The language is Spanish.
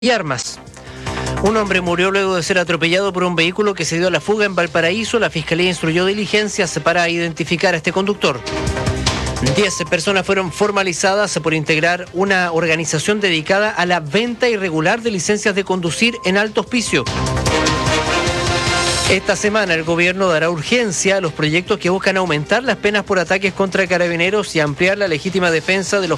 y armas. Un hombre murió luego de ser atropellado por un vehículo que se dio a la fuga en Valparaíso. La Fiscalía instruyó diligencias para identificar a este conductor. 10 personas fueron formalizadas por integrar una organización dedicada a la venta irregular de licencias de conducir en Alto Hospicio. Esta semana el gobierno dará urgencia a los proyectos que buscan aumentar las penas por ataques contra carabineros y ampliar la legítima defensa de los